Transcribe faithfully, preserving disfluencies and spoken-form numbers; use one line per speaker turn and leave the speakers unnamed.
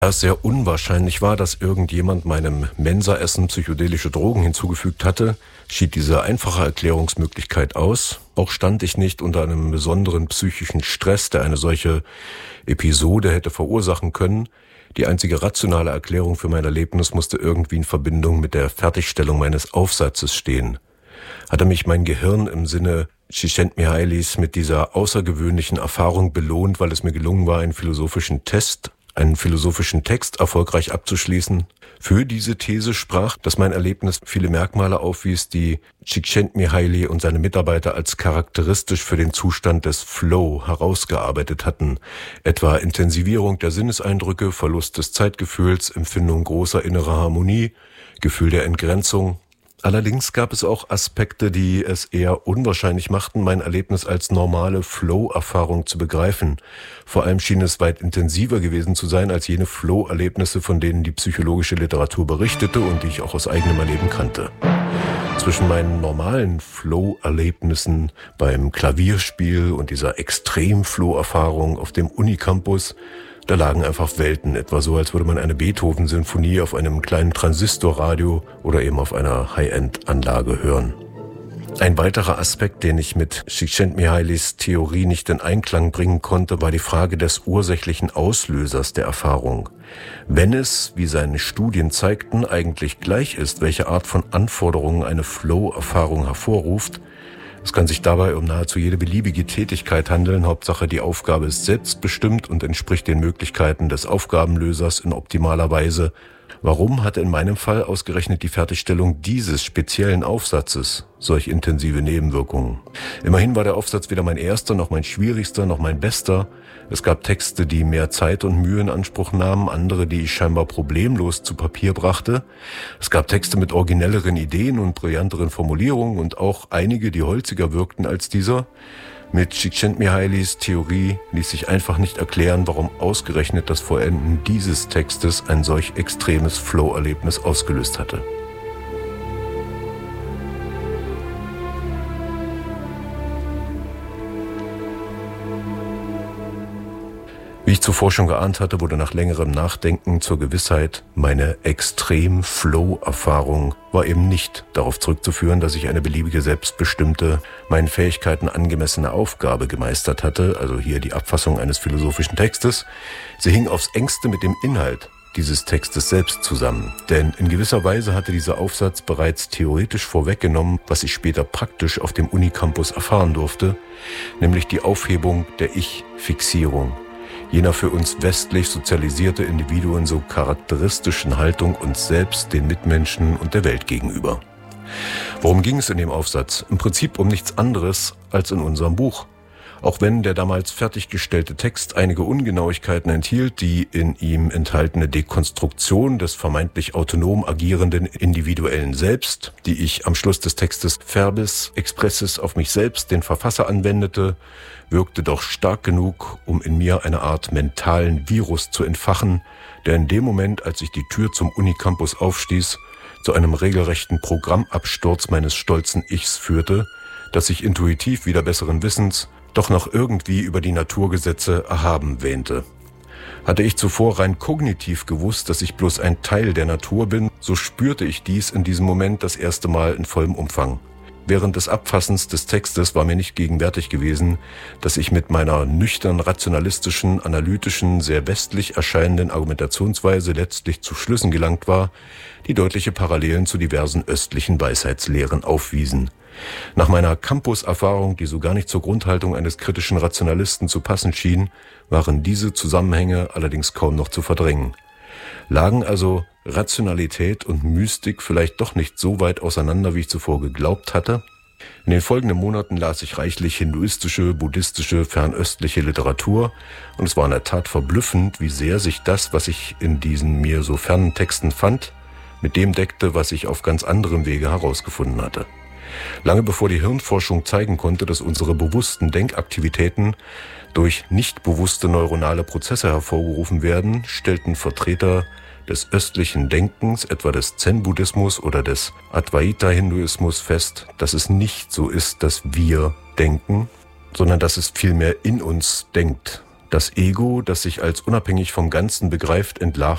Da es sehr unwahrscheinlich war, dass irgendjemand meinem Mensaessen psychedelische Drogen hinzugefügt hatte, schied diese einfache Erklärungsmöglichkeit aus. Auch stand ich nicht unter einem besonderen psychischen Stress, der eine solche Episode hätte verursachen können. Die einzige rationale Erklärung für mein Erlebnis musste irgendwie in Verbindung mit der Fertigstellung meines Aufsatzes stehen. Hatte mich mein Gehirn im Sinne Csikszentmihalys mit dieser außergewöhnlichen Erfahrung belohnt, weil es mir gelungen war, einen philosophischen Test einen philosophischen Text erfolgreich abzuschließen. Für diese These sprach, dass mein Erlebnis viele Merkmale aufwies, die Csikszentmihalyi und seine Mitarbeiter als charakteristisch für den Zustand des Flow herausgearbeitet hatten, etwa Intensivierung der Sinneseindrücke, Verlust des Zeitgefühls, Empfindung großer innerer Harmonie, Gefühl der Entgrenzung. Allerdings gab es auch Aspekte, die es eher unwahrscheinlich machten, mein Erlebnis als normale Flow-Erfahrung zu begreifen. Vor allem schien es weit intensiver gewesen zu sein als jene Flow-Erlebnisse, von denen die psychologische Literatur berichtete und die ich auch aus eigenem Erleben kannte. Zwischen meinen normalen Flow-Erlebnissen beim Klavierspiel und dieser Extrem-Flow-Erfahrung auf dem Unicampus, da lagen einfach Welten, etwa so, als würde man eine Beethoven-Sinfonie auf einem kleinen Transistorradio oder eben auf einer High-End-Anlage hören. Ein weiterer Aspekt, den ich mit Csikszentmihalys Theorie nicht in Einklang bringen konnte, war die Frage des ursächlichen Auslösers der Erfahrung. Wenn es, wie seine Studien zeigten, eigentlich gleich ist, welche Art von Anforderungen eine Flow-Erfahrung hervorruft, es kann sich dabei um nahezu jede beliebige Tätigkeit handeln. Hauptsache, die Aufgabe ist selbstbestimmt und entspricht den Möglichkeiten des Aufgabenlösers in optimaler Weise. Warum hatte in meinem Fall ausgerechnet die Fertigstellung dieses speziellen Aufsatzes solch intensive Nebenwirkungen? Immerhin war der Aufsatz weder mein erster, noch mein schwierigster, noch mein bester. Es gab Texte, die mehr Zeit und Mühe in Anspruch nahmen, andere, die ich scheinbar problemlos zu Papier brachte. Es gab Texte mit originelleren Ideen und brillanteren Formulierungen und auch einige, die holziger wirkten als dieser. Mit Csikszentmihalys Theorie ließ sich einfach nicht erklären, warum ausgerechnet das Vollenden dieses Textes ein solch extremes Flow-Erlebnis ausgelöst hatte. Wie ich zuvor schon geahnt hatte, wurde nach längerem Nachdenken zur Gewissheit, meine Extrem-Flow-Erfahrung war eben nicht darauf zurückzuführen, dass ich eine beliebige, selbstbestimmte, meinen Fähigkeiten angemessene Aufgabe gemeistert hatte, also hier die Abfassung eines philosophischen Textes. Sie hing aufs Engste mit dem Inhalt dieses Textes selbst zusammen, denn in gewisser Weise hatte dieser Aufsatz bereits theoretisch vorweggenommen, was ich später praktisch auf dem Unicampus erfahren durfte, nämlich die Aufhebung der Ich-Fixierung, jener für uns westlich sozialisierte Individuen so charakteristischen Haltung uns selbst, den Mitmenschen und der Welt gegenüber. Worum ging es in dem Aufsatz? Im Prinzip um nichts anderes als in unserem Buch. Auch wenn der damals fertiggestellte Text einige Ungenauigkeiten enthielt, die in ihm enthaltene Dekonstruktion des vermeintlich autonom agierenden individuellen Selbst, die ich am Schluss des Textes verbis expressis auf mich selbst, den Verfasser, anwendete, wirkte doch stark genug, um in mir eine Art mentalen Virus zu entfachen, der in dem Moment, als ich die Tür zum Unicampus aufstieß, zu einem regelrechten Programmabsturz meines stolzen Ichs führte, das sich intuitiv wider besseren Wissens doch noch irgendwie über die Naturgesetze erhaben wähnte. Hatte ich zuvor rein kognitiv gewusst, dass ich bloß ein Teil der Natur bin, so spürte ich dies in diesem Moment das erste Mal in vollem Umfang. Während des Abfassens des Textes war mir nicht gegenwärtig gewesen, dass ich mit meiner nüchtern rationalistischen, analytischen, sehr westlich erscheinenden Argumentationsweise letztlich zu Schlüssen gelangt war, die deutliche Parallelen zu diversen östlichen Weisheitslehren aufwiesen. Nach meiner Campus-Erfahrung, die so gar nicht zur Grundhaltung eines kritischen Rationalisten zu passen schien, waren diese Zusammenhänge allerdings kaum noch zu verdrängen. Lagen also Rationalität und Mystik vielleicht doch nicht so weit auseinander, wie ich zuvor geglaubt hatte? In den folgenden Monaten las ich reichlich hinduistische, buddhistische, fernöstliche Literatur und es war in der Tat verblüffend, wie sehr sich das, was ich in diesen mir so fernen Texten fand, mit dem deckte, was ich auf ganz anderem Wege herausgefunden hatte. Lange bevor die Hirnforschung zeigen konnte, dass unsere bewussten Denkaktivitäten durch nicht bewusste neuronale Prozesse hervorgerufen werden, stellten Vertreter des östlichen Denkens, etwa des Zen-Buddhismus oder des Advaita-Hinduismus fest, dass es nicht so ist, dass wir denken, sondern dass es vielmehr in uns denkt. Das Ego, das sich als unabhängig vom Ganzen begreift, entlarvt